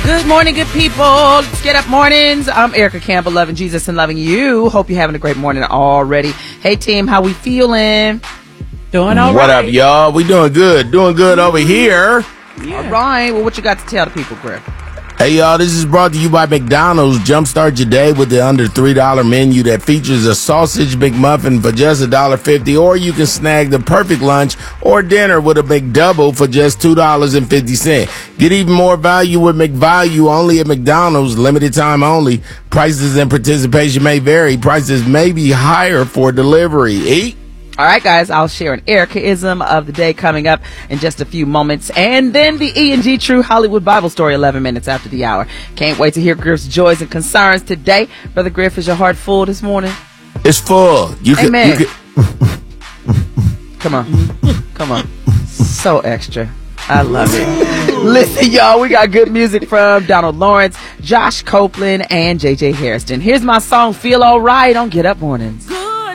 Good morning, good people. Let's get up mornings. I'm Erica Campbell, loving Jesus and loving you. Hope you're having a great morning already. Hey, team, how we feeling? Doing all right. What up, y'all? We doing good. Doing good over here. Yeah. All right. Well, what you got to tell the people, Griff? Hey, y'all, this is brought to you by McDonald's. Jumpstart your day with the under $3 menu that features a sausage McMuffin for just $1.50, or you can snag the perfect lunch or dinner with a McDouble for just $2.50. Get even more value with McValue only at McDonald's, limited time only. Prices and participation may vary. Prices may be higher for delivery. Eat. All right, guys, I'll share an Erica-ism of the day coming up in just a few moments. And then the E&G True Hollywood Bible Story 11 minutes after the hour. Can't wait to hear Griff's joys and concerns today. Brother Griff, is your heart full this morning? It's full. Amen. Come on. So extra. I love it. Listen, y'all, we got good music from Donald Lawrence, Josh Copeland, and J.J. Hairston. Here's my song, Feel All Right on Get Up Mornings.